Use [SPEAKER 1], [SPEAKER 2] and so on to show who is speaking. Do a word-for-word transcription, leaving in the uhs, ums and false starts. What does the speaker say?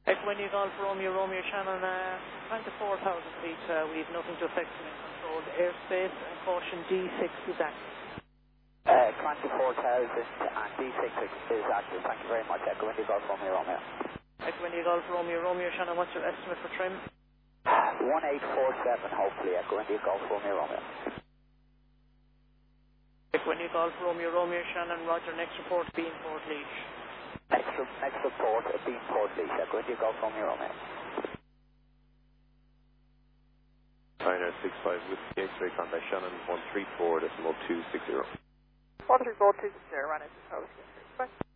[SPEAKER 1] Equindy Golf Romeo, Romeo Shannon, uh, twenty-four thousand feet, uh, we've nothing to affect in controlled airspace, and caution D six is active.
[SPEAKER 2] Uh, twenty-four thousand and D six is active. Thank you very much. Equindy Golf Romeo, Romeo.
[SPEAKER 1] Equindy Golf Romeo, Romeo Shannon, what's your estimate for trim?
[SPEAKER 2] one eight four seven, hopefully, Equindy Golf Romeo, Romeo.
[SPEAKER 1] Equindy Golf Romeo, Romeo Shannon, roger, next report, Bean Port Leach.
[SPEAKER 2] Next, next report, Bean Port Leach, Equindy Golf Romeo, Romeo.
[SPEAKER 3] Pioneer six five with X-ray contact Shannon one three four decimal two six zero.
[SPEAKER 1] one three four two six zero, run it.